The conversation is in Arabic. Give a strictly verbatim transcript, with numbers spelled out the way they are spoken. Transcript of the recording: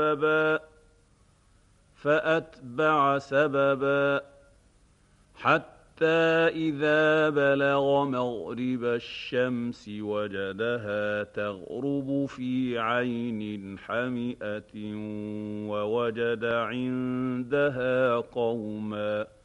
سببا فأتبع سببا حتى إذا بلغ مغرب الشمس وجدها تغرب في عين حمئة ووجد عندها قوما